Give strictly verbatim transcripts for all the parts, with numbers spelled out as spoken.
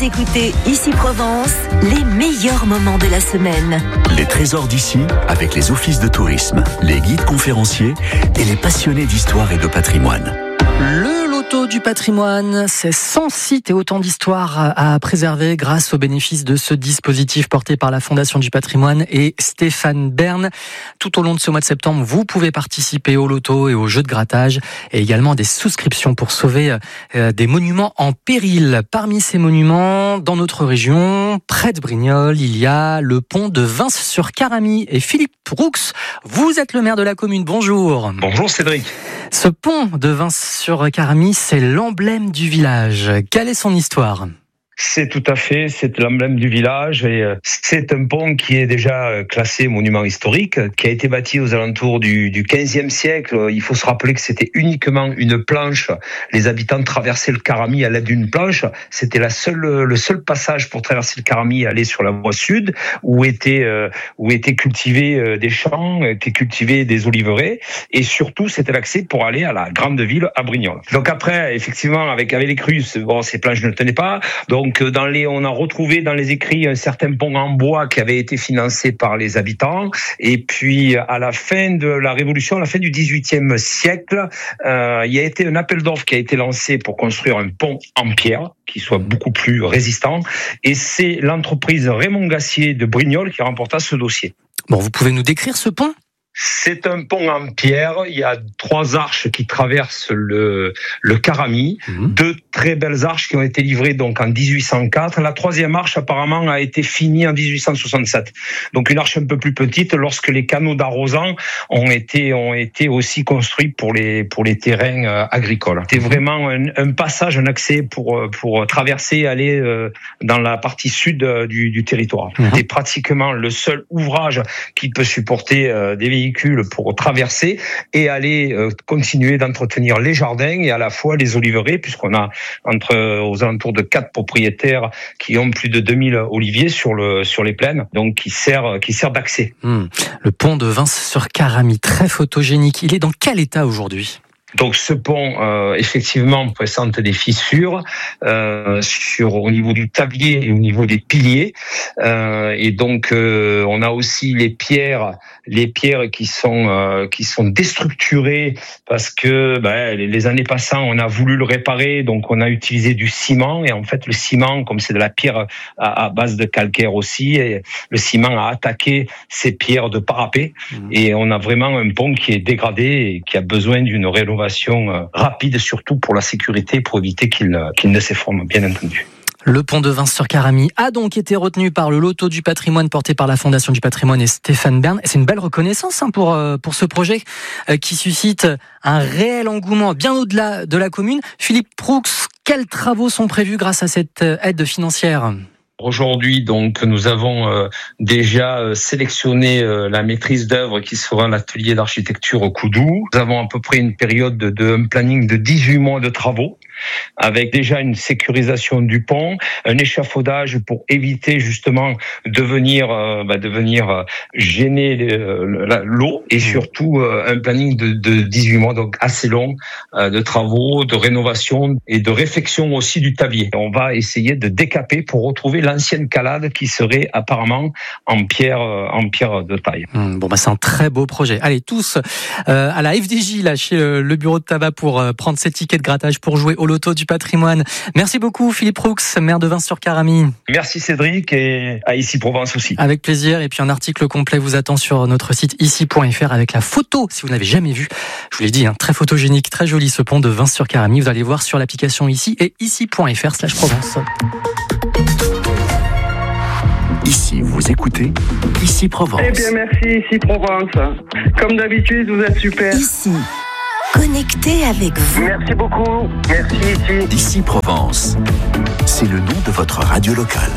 écoutez Ici Provence, les meilleurs moments de la semaine. Les trésors d'ici, avec les offices de tourisme, les guides conférenciers et les passionnés d'histoire et de patrimoine. Le loto du patrimoine, c'est cent sites et autant d'histoires à préserver grâce aux bénéfices de ce dispositif porté par la Fondation du patrimoine et Stéphane Bern. Tout au long de ce mois de septembre, vous pouvez participer au loto et aux jeux de grattage et également des souscriptions pour sauver des monuments en péril. Parmi ces monuments, dans notre région, près de Brignoles, il y a le pont de Vins-sur-Caramie. Et Philippe Roux, vous êtes le maire de la commune. Bonjour. Bonjour Cédric. Ce pont de Vins-sur-Caramie, c'est l'emblème du village. Quelle est son histoire ? C'est tout à fait, c'est l'emblème du village et c'est un pont qui est déjà classé monument historique, qui a été bâti aux alentours du, du quinzième siècle. Il faut se rappeler que c'était uniquement une planche. Les habitants traversaient le Caramie à l'aide d'une planche. C'était la seule, le seul passage pour traverser le Caramie et aller sur la voie sud, où étaient, euh, où étaient cultivés des champs, étaient cultivés des oliveraies, et surtout c'était l'accès pour aller à la grande ville, à Brignoles. Donc après, effectivement, avec, avec les crues, bon, ces planches ne tenaient pas, donc Donc, dans les, on a retrouvé dans les écrits un certain pont en bois qui avait été financé par les habitants. Et puis, à la fin de la Révolution, à la fin du dix-huitième siècle, euh, il y a été un appel d'offres qui a été lancé pour construire un pont en pierre qui soit beaucoup plus résistant. Et c'est l'entreprise Raymond Gassier de Brignoles qui remporta ce dossier. Bon, vous pouvez nous décrire ce pont ? C'est un pont en pierre. Il y a trois arches qui traversent le, le Caramie. Mmh. Deux très belles arches qui ont été livrées donc en dix-huit cent quatre. La troisième arche, apparemment, a été finie en dix-huit cent soixante-sept. Donc, une arche un peu plus petite lorsque les canaux d'arrosant ont été, ont été aussi construits pour les, pour les terrains euh, agricoles. C'est vraiment un, un passage, un accès pour, pour traverser et aller euh, dans la partie sud euh, du, du territoire. Mmh. C'est pratiquement le seul ouvrage qui peut supporter euh, des véhicules pour traverser et aller euh, continuer d'entretenir les jardins et à la fois les oliveraies, puisqu'on a entre euh, aux alentours de quatre propriétaires qui ont plus de deux mille oliviers sur le sur les plaines, donc qui sert qui sert d'accès. Mmh. Le pont de Vins-sur-Caramie, très photogénique. Il est dans quel état aujourd'hui ? Donc ce pont, euh, effectivement, présente des fissures euh, sur au niveau du tablier et au niveau des piliers. Euh, et donc euh, on a aussi les pierres, les pierres qui sont euh, qui sont déstructurées parce que ben, les années passant, on a voulu le réparer, donc on a utilisé du ciment. Et en fait, le ciment, comme c'est de la pierre à, à base de calcaire aussi, et le ciment a attaqué ces pierres de parapet. Mmh. Et on a vraiment un pont qui est dégradé et qui a besoin d'une rénovation rapide, surtout pour la sécurité, pour éviter qu'il, qu'il ne s'effondre, bien entendu. Le pont de Vins-sur-Caramie a donc été retenu par le loto du patrimoine porté par la Fondation du patrimoine et Stéphane Bern. C'est une belle reconnaissance hein, pour, pour ce projet euh, qui suscite un réel engouement bien au-delà de la commune. Philippe Roux, quels travaux sont prévus grâce à cette aide financière ? Aujourd'hui, donc, nous avons euh, déjà euh, sélectionné euh, la maîtrise d'œuvre qui sera l'atelier d'architecture au Coudou. Nous avons à peu près une période de, de un planning de dix-huit mois de travaux, avec déjà une sécurisation du pont, un échafaudage pour éviter justement de venir, euh, bah, de venir euh, gêner le, l'eau, et surtout euh, un planning de, de dix-huit mois, donc assez long, euh, de travaux, de rénovation et de réfection aussi du tablier. On va essayer de décaper pour retrouver l'ancienne calade qui serait apparemment en pierre, en pierre de taille. Mmh, bon, bah c'est un très beau projet. Allez, tous euh, à la F D J, là, chez euh, le bureau de tabac pour euh, prendre ces tickets de grattage pour jouer au loto du patrimoine. Merci beaucoup, Philippe Roux, maire de Vins-sur-Caramie. Merci Cédric, et à Ici Provence aussi. Avec plaisir. Et puis un article complet vous attend sur notre site ici point f r avec la photo, si vous n'avez jamais vu. Je vous l'ai dit, hein, très photogénique, très joli ce pont de Vins-sur-Caramie. Vous allez voir sur l'application ici et ici point f r slash Provence. Ici, vous écoutez Ici Provence. Eh bien, merci, Ici Provence. Comme d'habitude, vous êtes super. Ici, connecté avec vous. Merci beaucoup. Merci, Ici. Ici Provence. C'est le nom de votre radio locale.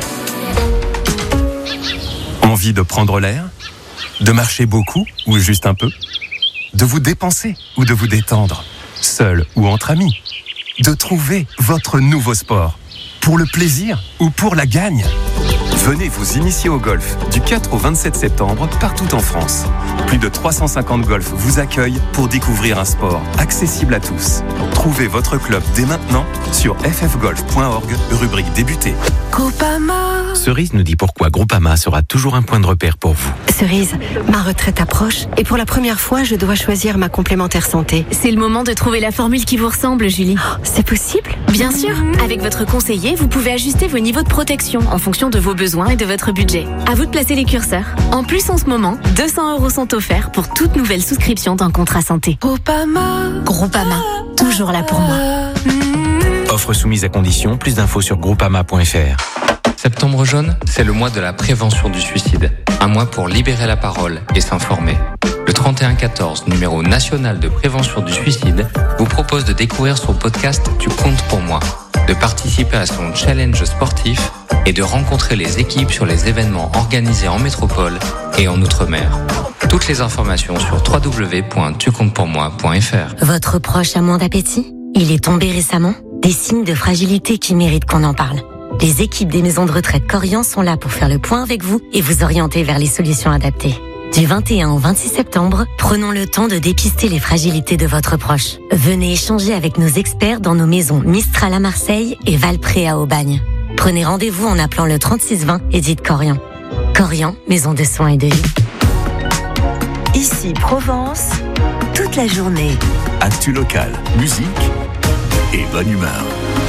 Envie de prendre l'air ? De marcher beaucoup ou juste un peu ? De vous dépenser ou de vous détendre ? Seul ou entre amis ? De trouver votre nouveau sport ? Pour le plaisir ou pour la gagne ? Venez vous initier au golf du quatre au vingt-sept septembre partout en France. Plus de trois cent cinquante golfs vous accueillent pour découvrir un sport accessible à tous. Trouvez votre club dès maintenant sur f f golf point org, rubrique débuter. Groupama. Cerise nous dit pourquoi Groupama sera toujours un point de repère pour vous. Cerise, ma retraite approche et pour la première fois, je dois choisir ma complémentaire santé. C'est le moment de trouver la formule qui vous ressemble, Julie. Oh, c'est possible ? Bien sûr. Avec votre conseiller, vous pouvez ajuster vos niveaux de protection en fonction de vos besoins et de votre budget. À vous de placer les curseurs. En plus, en ce moment, deux cents euros sont offerts pour toute nouvelle souscription d'un contrat santé. Groupama. Groupama, toujours là pour moi. Offre soumise à condition, plus d'infos sur groupama point f r. Septembre jaune, c'est le mois de la prévention du suicide. Un mois pour libérer la parole et s'informer. Le trente et un quatorze, numéro national de prévention du suicide, vous propose de découvrir son podcast Tu comptes pour moi, de participer à son challenge sportif et de rencontrer les équipes sur les événements organisés en métropole et en Outre-mer. Toutes les informations sur w w w point tu comptes pour moi point f r. Votre proche a moins d'appétit ? Il est tombé récemment ? Des signes de fragilité qui méritent qu'on en parle. Les équipes des maisons de retraite Corian sont là pour faire le point avec vous et vous orienter vers les solutions adaptées. Du vingt et un au vingt-six septembre, prenons le temps de dépister les fragilités de votre proche. Venez échanger avec nos experts dans nos maisons Mistral à Marseille et Valpré à Aubagne. Prenez rendez-vous en appelant le trente-six vingt et dites Corian. Corian, maison de soins et de vie. Ici Provence, toute la journée. Actu locale, musique et bonne humeur.